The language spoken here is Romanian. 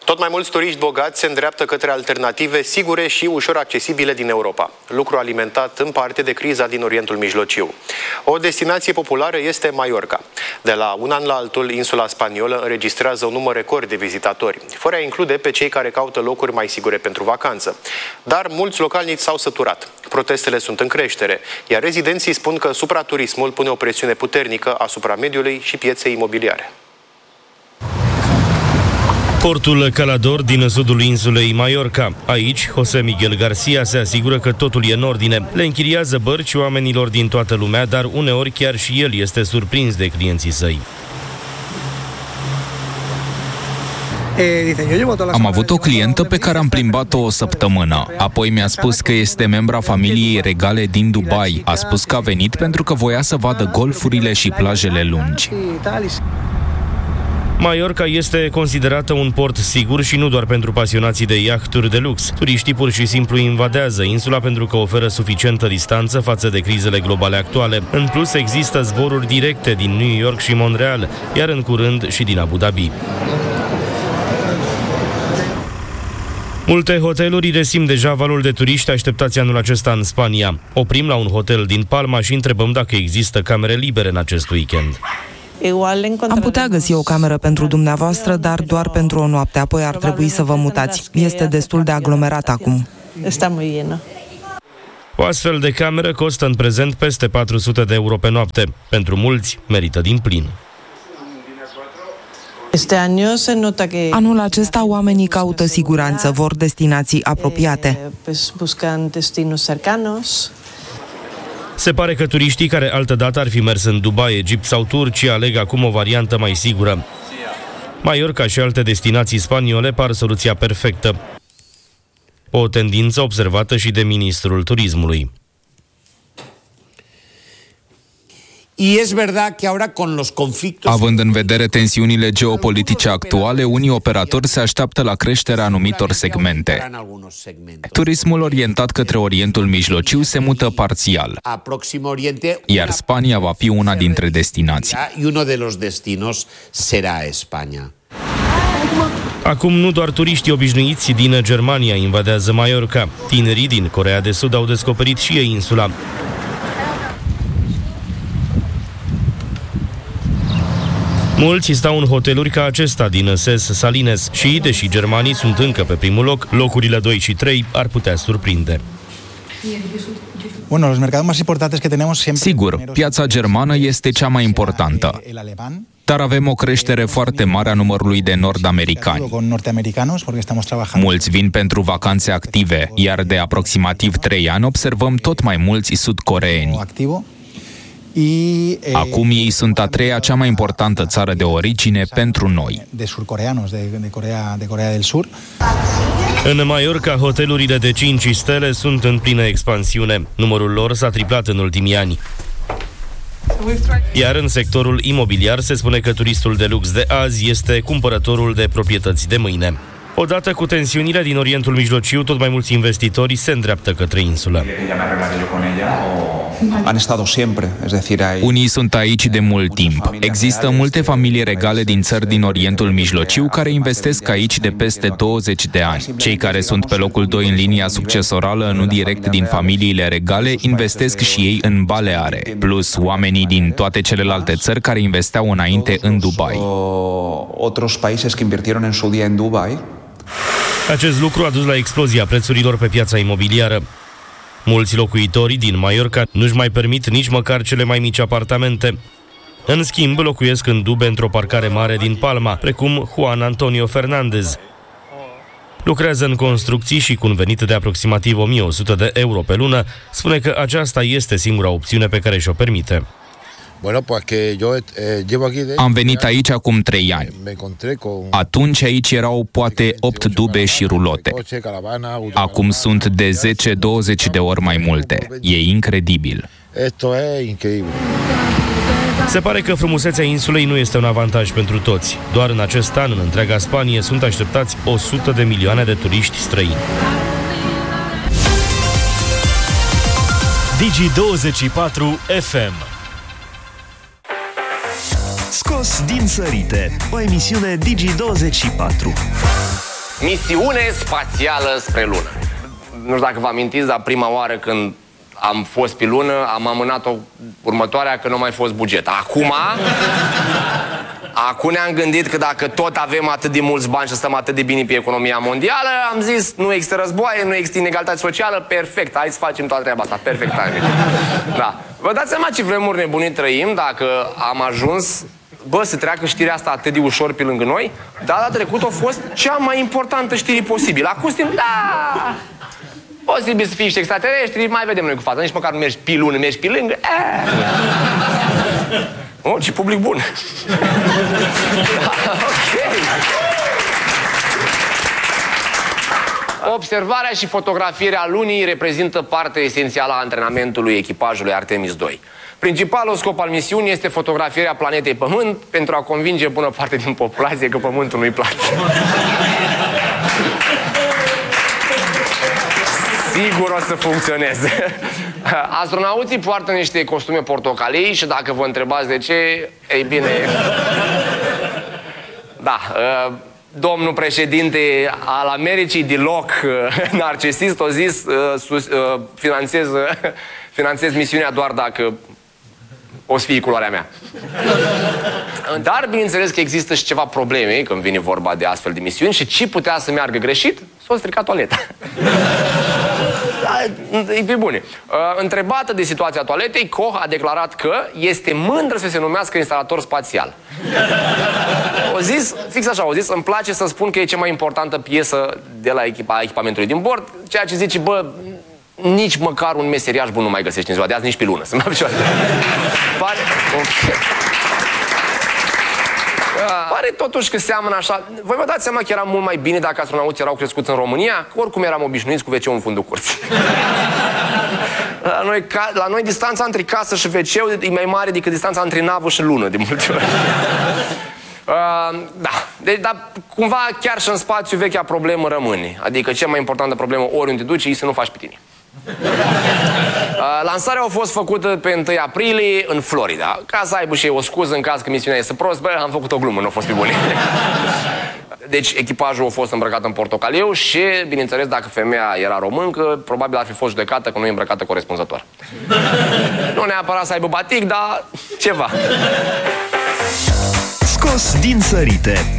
Tot mai mulți turiști bogați se îndreaptă către alternative sigure și ușor accesibile din Europa. Lucru alimentat în parte de criza din Orientul Mijlociu. O destinație populară este Mallorca. De la un an la altul, insula spaniolă înregistrează un număr record de vizitatori, fără a include pe cei care caută locuri mai sigure pentru vacanță. Dar mulți localnici s-au săturat. Protestele sunt în creștere, iar rezidenții spun că supraturismul pune o presiune puternică asupra mediului și pieței imobiliare. Portul Calador din sudul insulei Mallorca. Aici, José Miguel García se asigură că totul e în ordine. Le închiriază bărci oamenilor din toată lumea, dar uneori chiar și el este surprins de clienții săi. Am avut o clientă pe care am plimbat-o o săptămână. Apoi mi-a spus că este membra familiei regale din Dubai. A spus că a venit pentru că voia să vadă golfurile și plajele lungi. Mallorca este considerată un port sigur și nu doar pentru pasionații de iahturi de lux. Turiștii pur și simplu invadează insula pentru că oferă suficientă distanță față de crizele globale actuale. În plus, există zboruri directe din New York și Montreal, iar în curând și din Abu Dhabi. Multe hoteluri resimt deja valul de turiști așteptați anul acesta în Spania. Oprim la un hotel din Palma și întrebăm dacă există camere libere în acest weekend. Am putea găsi o cameră pentru dumneavoastră, dar doar pentru o noapte, apoi ar trebui să vă mutați. Este destul de aglomerat acum. O astfel de cameră costă în prezent peste 400 de euro pe noapte. Pentru mulți, merită din plin. Anul acesta oamenii caută siguranță, vor destinații apropiate. Se pare că turiștii care altădată ar fi mers în Dubai, Egipt sau Turcia aleg acum o variantă mai sigură. Mallorca și alte destinații spaniole par soluția perfectă. O tendință observată și de ministrul turismului. Având în vedere tensiunile geopolitice actuale, unii operatori se așteaptă la creșterea anumitor segmente. Turismul orientat către Orientul Mijlociu se mută parțial, iar Spania va fi una dintre destinații. Acum nu doar turiștii obișnuiți din Germania invadează Mallorca. Tinerii din Coreea de Sud au descoperit și ei insula. Mulți stau în hoteluri ca acesta din Ses Salines și, deși germanii sunt încă pe primul loc, locurile 2 și 3 ar putea surprinde. Sigur, piața germană este cea mai importantă, dar avem o creștere foarte mare a numărului de nord-americani. Mulți vin pentru vacanțe active, iar de aproximativ 3 ani observăm tot mai mulți sud-coreeni. Acum ei sunt a treia cea mai importantă țară de origine pentru noi. În Mallorca, hotelurile de 5 stele sunt în plină expansiune. Numărul lor s-a triplat în ultimii ani. Iar în sectorul imobiliar se spune că turistul de lux de azi este cumpărătorul de proprietăți de mâine. Odată cu tensiunile din Orientul Mijlociu, tot mai mulți investitori se îndreaptă către insulă. Unii sunt aici de mult timp. Există multe familii regale din țări din Orientul Mijlociu care investesc aici de peste 20 de ani. Cei care sunt pe locul 2 în linia succesorală, nu direct din familiile regale, investesc și ei în Baleare, plus oamenii din toate celelalte țări care investeau înainte în Dubai. Acest lucru a dus la explozia prețurilor pe piața imobiliară. Mulți locuitori din Mallorca nu-și mai permit nici măcar cele mai mici apartamente. În schimb, locuiesc în dube într-o parcare mare din Palma, precum Juan Antonio Fernandez. Lucrează în construcții și cu un venit de aproximativ 1100 de euro pe lună, spune că aceasta este singura opțiune pe care și-o permite. Am venit aici acum 3 ani. Atunci aici erau poate 8 dube și rulote. Acum sunt de 10-20 de ori mai multe. E incredibil. Se pare că frumusețea insulei nu este un avantaj pentru toți. Doar în acest an, în întreaga Spanie, sunt așteptați 100 de milioane de turiști străini. Digi24 FM. Scos din sărite, o emisiune Digi24. Misiune spațială spre lună. Nu știu dacă vă amintiți, dar prima oară când am fost pe lună, am amânat-o următoarea că nu a mai fost buget. Acum ne-am gândit că dacă tot avem atât de mulți bani și stăm atât de bine pe economia mondială, am zis, nu există războaie, nu există inegalitate socială, perfect, hai să facem toată treaba asta, perfect timing. Da. Vă dați seama ce vremuri nebunii trăim dacă am ajuns, să treacă știrea asta atât de ușor pe lângă noi? Data trecută a fost cea mai importantă știre posibilă. Acum suntem, da, posibil să fii și extraterestri, mai vedem noi cu fața, nici măcar nu mergi pe lună, mergi pe lângă. Oh, ce public bun! Ok! Observarea și fotografierea lunii reprezintă parte esențială a antrenamentului echipajului Artemis 2. Principalul scop al misiunii este fotografierea planetei Pământ pentru a convinge bună parte din populație că Pământul nu-i place. Sigur o să funcționeze. Astronauții poartă niște costume portocalii și dacă vă întrebați de ce, ei bine... Da, domnul președinte al Americii deloc narcisist a zis finanțez misiunea doar dacă o să fie culoarea mea. Dar, bineînțeles că există și ceva probleme când vine vorba de astfel de misiuni și ce putea să meargă greșit? S-a stricat toaleta. E pe bune. Întrebată de situația toaletei, Koch a declarat că este mândră să se numească instalator spațial. O zis, fix așa, o zis, îmi place să spun că e cea mai importantă piesă de la echipamentului din bord, ceea ce zice, nici măcar un meseriaș bun nu mai găsești în ziua de azi, nici pe lună. Pare totuși că seamănă așa. Voi vă dați seama că era mult mai bine dacă astronauții erau crescuți în România? Că oricum eram obișnuiți cu WC-ul în fundul curții. La noi distanța între casă și WC e mai mare decât distanța între navă și lună, de multe ori. Da. Deci, dar cumva chiar și în spațiu vechea problemă rămâne. Adică cea mai importantă problemă oriunde te duci e să nu faci pe tine. Lansarea a fost făcută pe 1 aprilie în Florida, ca să aibă și o scuză în caz că misiunea este prost. Am făcut o glumă, nu a fost pe bune. Deci echipajul a fost îmbrăcat în portocaliu și, bineînțeles, dacă femeia era româncă, probabil ar fi fost judecată că nu e îmbrăcată corespunzător. Nu neapărat să aibă batic, dar ceva. Scos din sărite